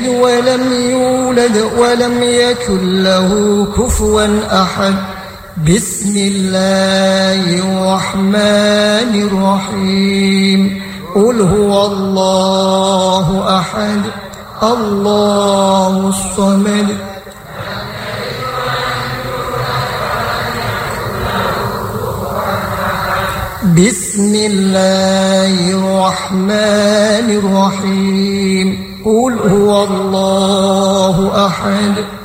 ولم يولد ولم يكن له كفوا أحد. بسم الله الرحمن الرحيم. قل هو الله أحد الله الصمد. بسم الله الرحمن الرحيم. قل هو الله أحد